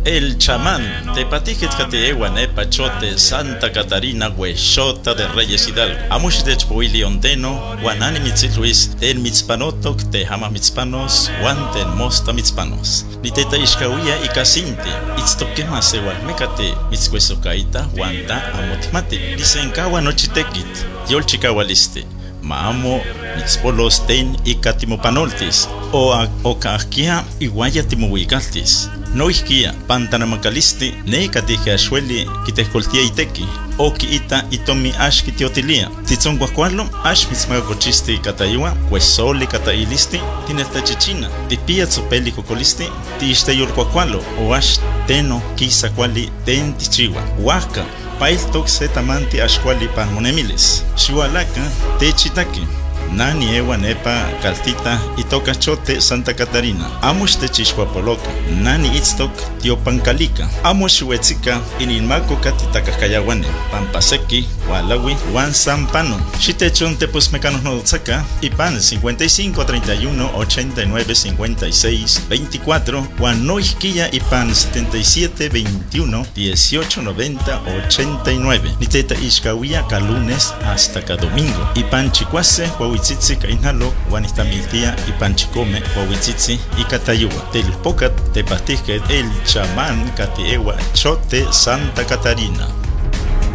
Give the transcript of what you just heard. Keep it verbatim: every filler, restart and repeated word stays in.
El chamán, tepatijet kateewa nepa chote Santa Catarina huexota de Reyes Hidalgo. Amush de chpoili ondeno, guanani mitzitluis, ten mitzpanotok, te hama mitzpanos, guan ten mosta mitzpanos. Ni teta ishkawia y casinti, itztokema sewal mecate, mitzcuesocaita, guanta amotimate. Disenkawa nochitekit, yol chikawaliste. Maamo mitzpolos ten y catimopanoltis, o ocaquia iguaya timohuigaltis. No isquia, pantanamacalisti, ne catije ashweli, quitescoltia iteki, o quiita itomi ash kitiotilia. Titzon guacualo, ash mitzmagacochisti catayua, cuesoli catailisti, tinesta chichina, tipia tzopeli cocolisti, tiisteyol guacualo, o ash teno quisa quali ten tichiwa, huaca. Pail toxe tamanti ashkwali pan monemiles. Shiwalaka te chitaki. Nani ewa nepa kaltita itoka chote Santa Catarina. Amush te chishwapoloka. Nani itztok tiopancalica. Amush huetzika ininmako katitakayawane. Pampaseki, walawi, wan sampano. Shitechon te pues mecanos no tsaka. Ipan cincuenta y cinco, treinta y uno, ochenta y nueve, cincuenta y seis, veinticuatro. Wan no isquilla ipan setenta y siete, veintiuno, dieciocho, noventa, ochenta y nueve. Niteta ishkawia ka lunes hasta ka domingo. Ipan chicuase, Huahuitzitzi kainalo, Guanistamiltia y Panchicome, Huahuitzitzi y Catayua. Telpocat, Tepatije, el chamán, Catiewa, Chote, Santa Catarina.